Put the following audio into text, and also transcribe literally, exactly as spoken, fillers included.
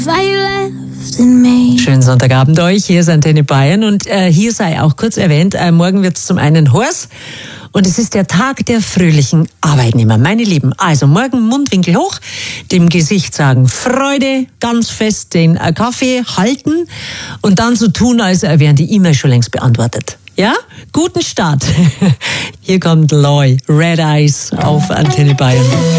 Schönen Sonntagabend euch, hier ist Antenne Bayern und äh, hier sei auch kurz erwähnt, äh, morgen wird es zum einen Horst und es ist der Tag der fröhlichen Arbeitnehmer, meine Lieben. Also morgen Mundwinkel hoch, dem Gesicht sagen Freude, ganz fest den äh, Kaffee halten und dann so tun, als wären die E-Mail schon längst beantwortet. Ja, guten Start. Hier kommt Loy, Red Eyes auf Antenne Bayern.